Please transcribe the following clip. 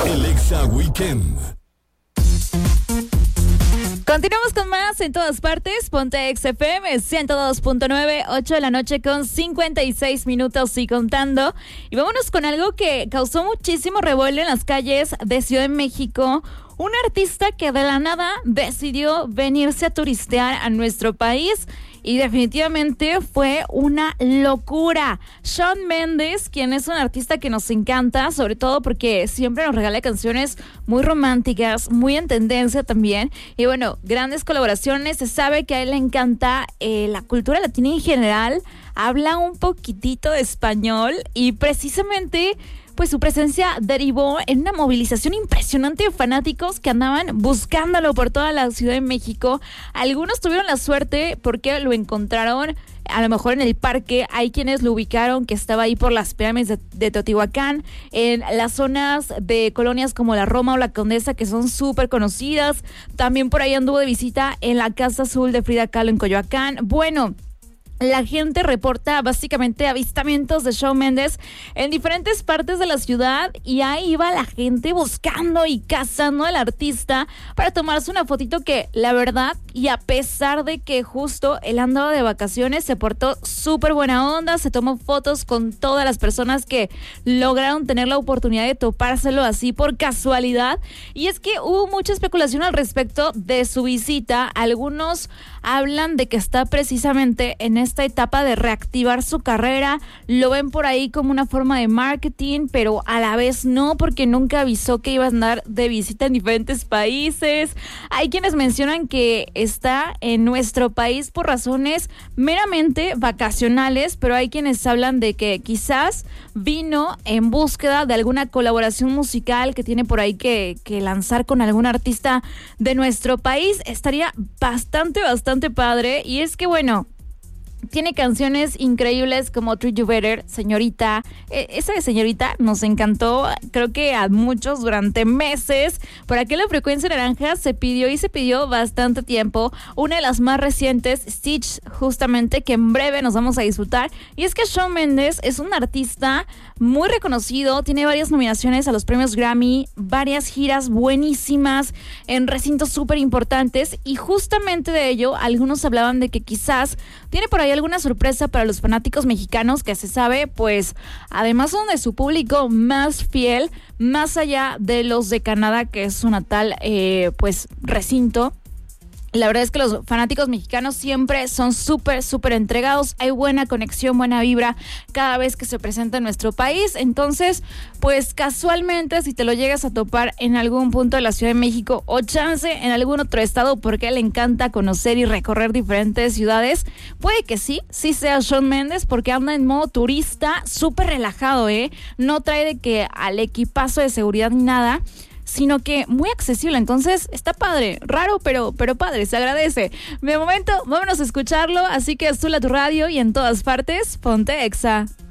El Exa Weekend. Continuamos con más en todas partes. Ponte Exa FM 102.9, 8 de la noche con 56 minutos y contando. Y vámonos con algo que causó muchísimo revuelo en las calles de Ciudad de México. Un artista que de la nada decidió venirse a turistear a nuestro país y definitivamente fue una locura. Shawn Mendes, quien es un artista que nos encanta, sobre todo porque siempre nos regala canciones muy románticas, muy en tendencia también. Y bueno, grandes colaboraciones. Se sabe que a él le encanta la cultura latina en general. Habla un poquitito de español y precisamente pues su presencia derivó en una movilización impresionante de fanáticos que andaban buscándolo por toda la Ciudad de México. Algunos tuvieron la suerte porque lo encontraron a lo mejor en el parque. Hay quienes lo ubicaron que estaba ahí por las pirámides de Teotihuacán, en las zonas de colonias como la Roma o la Condesa, que son súper conocidas. También por ahí anduvo de visita en la Casa Azul de Frida Kahlo en Coyoacán. Bueno, la gente reporta básicamente avistamientos de Shawn Mendes en diferentes partes de la ciudad y ahí iba la gente buscando y cazando al artista para tomarse una fotito que la verdad, y a pesar de que justo él andaba de vacaciones, se portó súper buena onda, se tomó fotos con todas las personas que lograron tener la oportunidad de topárselo así por casualidad. Y es que hubo mucha especulación al respecto de su visita. Algunos hablan de que está precisamente en esta etapa de reactivar su carrera, lo ven por ahí como una forma de marketing, pero a la vez no, porque nunca avisó que iba a andar de visita en diferentes países. Hay quienes mencionan que está en nuestro país por razones meramente vacacionales, pero hay quienes hablan de que quizás vino en búsqueda de alguna colaboración musical que tiene por ahí que lanzar con algún artista de nuestro país. Estaría bastante padre. Y es que bueno, tiene canciones increíbles como Treat You Better, Señorita. Esa de Señorita nos encantó, creo que a muchos durante meses. Por aquí la Frecuencia Naranja se pidió bastante tiempo. Una de las más recientes, Stitch, justamente, que en breve nos vamos a disfrutar. Y es que Shawn Mendes es un artista muy reconocido, tiene varias nominaciones a los premios Grammy, varias giras buenísimas en recintos súper importantes, y justamente de ello algunos hablaban de que quizás tiene por ahí alguna sorpresa para los fanáticos mexicanos, que se sabe, pues, además son de su público más fiel, más allá de los de Canadá, que es su natal, pues, recinto. La verdad es que los fanáticos mexicanos siempre son súper entregados. Hay buena conexión, buena vibra cada vez que se presenta en nuestro país. Entonces, pues casualmente, si te lo llegas a topar en algún punto de la Ciudad de México o chance en algún otro estado, porque le encanta conocer y recorrer diferentes ciudades, puede que sí sea Shawn Mendes, porque anda en modo turista, súper relajado, no trae de que al equipazo de seguridad ni nada, sino que muy accesible. Entonces está padre, raro pero padre, se agradece. De momento vámonos a escucharlo, así que azula tu radio y en todas partes ponte Exa.